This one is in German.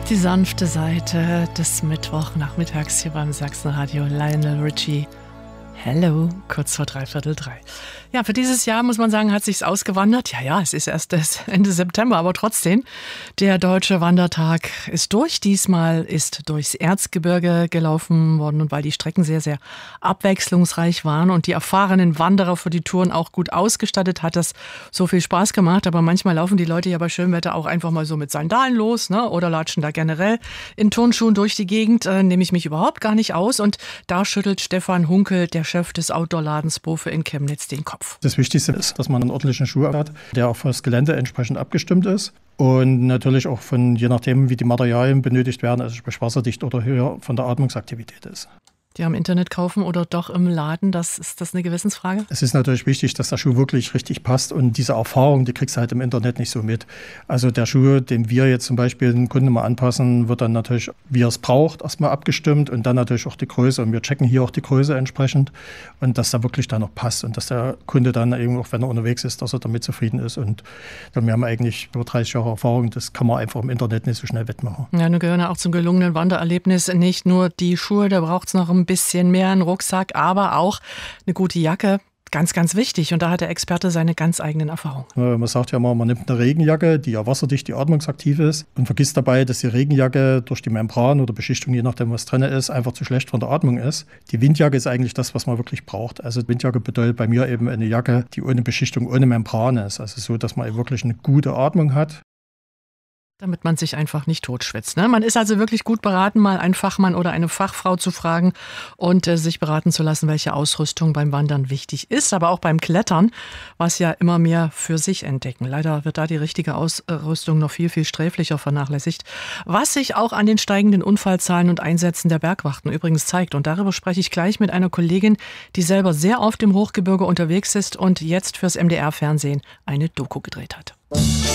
Die sanfte Seite des Mittwochnachmittags hier beim Sachsenradio. Lionel Richie. Hello, kurz vor 2:45. Ja, für dieses Jahr muss man sagen, hat sich's ausgewandert. Ja, es ist erst Ende September, aber trotzdem. Der Deutsche Wandertag ist durch. Diesmal ist durchs Erzgebirge gelaufen worden, und weil die Strecken sehr, sehr abwechslungsreich waren und die erfahrenen Wanderer für die Touren auch gut ausgestattet, hat das so viel Spaß gemacht. Aber manchmal laufen die Leute ja bei schönem Wetter auch einfach mal so mit Sandalen los, ne? Oder latschen da generell in Turnschuhen durch die Gegend. Nehme ich mich überhaupt gar nicht aus. Und da schüttelt Stefan Hunkel, der Chef des Outdoor-Ladens Bofe in Chemnitz, den Kopf. Das Wichtigste ist, dass man einen ordentlichen Schuh hat, der auch für das Gelände entsprechend abgestimmt ist und natürlich auch je nachdem, wie die Materialien benötigt werden, also sprich wasserdicht oder höher von der Atmungsaktivität ist. Die am Internet kaufen oder doch im Laden, ist das eine Gewissensfrage? Es ist natürlich wichtig, dass der Schuh wirklich richtig passt, und diese Erfahrung, die kriegst du halt im Internet nicht so mit. Also der Schuh, den wir jetzt zum Beispiel den Kunden mal anpassen, wird dann natürlich, wie er es braucht, erstmal abgestimmt und dann natürlich auch die Größe, und wir checken hier auch die Größe entsprechend, und dass da wirklich dann noch passt und dass der Kunde dann eben auch, wenn er unterwegs ist, dass er damit zufrieden ist. Und wir haben eigentlich über 30 Jahre Erfahrung, das kann man einfach im Internet nicht so schnell wettmachen. Ja, nun gehören ja auch zum gelungenen Wandererlebnis nicht nur die Schuhe, da braucht es noch ein bisschen mehr, einen Rucksack, aber auch eine gute Jacke. Ganz, ganz wichtig. Und da hat der Experte seine ganz eigenen Erfahrungen. Man sagt ja mal, man nimmt eine Regenjacke, die ja wasserdicht, die atmungsaktiv ist, und vergisst dabei, dass die Regenjacke durch die Membran oder Beschichtung, je nachdem was drin ist, einfach zu schlecht von der Atmung ist. Die Windjacke ist eigentlich das, was man wirklich braucht. Also Windjacke bedeutet bei mir eben eine Jacke, die ohne Beschichtung, ohne Membran ist. Also so, dass man eben wirklich eine gute Atmung hat. Damit man sich einfach nicht totschwitzt, ne? Man ist also wirklich gut beraten, mal einen Fachmann oder eine Fachfrau zu fragen und sich beraten zu lassen, welche Ausrüstung beim Wandern wichtig ist, aber auch beim Klettern, was ja immer mehr für sich entdecken. Leider wird da die richtige Ausrüstung noch viel, viel sträflicher vernachlässigt, was sich auch an den steigenden Unfallzahlen und Einsätzen der Bergwachten übrigens zeigt. Und darüber spreche ich gleich mit einer Kollegin, die selber sehr oft im Hochgebirge unterwegs ist und jetzt fürs MDR-Fernsehen eine Doku gedreht hat.